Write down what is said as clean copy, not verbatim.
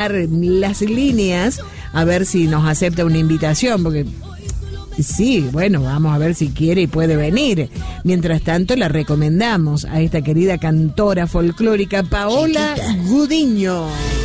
las líneas a ver si nos acepta una invitación, porque sí, bueno, vamos a ver si quiere y puede venir. Mientras tanto, la recomendamos a esta querida cantora folclórica Paola Gudiño.